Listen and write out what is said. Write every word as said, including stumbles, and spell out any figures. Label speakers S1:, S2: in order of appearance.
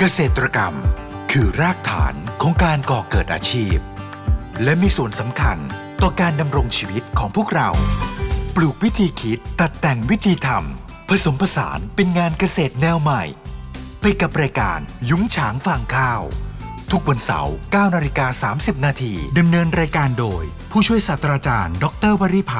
S1: กษตรกรรมคือรากฐานของการก่อเกิดอาชีพและมีส่วนสำคัญต่อการดำรงชีวิตของพวกเราปลูกวิธีคิดตัดแต่งวิธีทำผสมผสานเป็นงานเกษตรแนวใหม่ไปกับรายการยุ้งฉางฟางข้าวทุกวันเสาร์ เก้านาฬิกาสามสิบนาทีดำเนินรายการโดยผู้ช่วยศาสตราจารย์ดรวริภา